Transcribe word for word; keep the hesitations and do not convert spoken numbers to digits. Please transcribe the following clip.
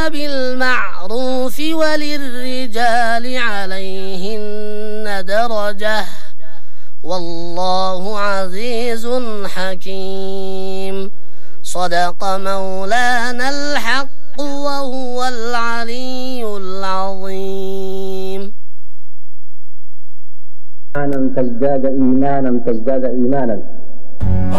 بالمعروف وللرجال عليهن درجة والله عزيز حكيم. صدق مولانا الحق وهو العلي العظيم. إيمانا تزداد إيمانا تزداد إيمانا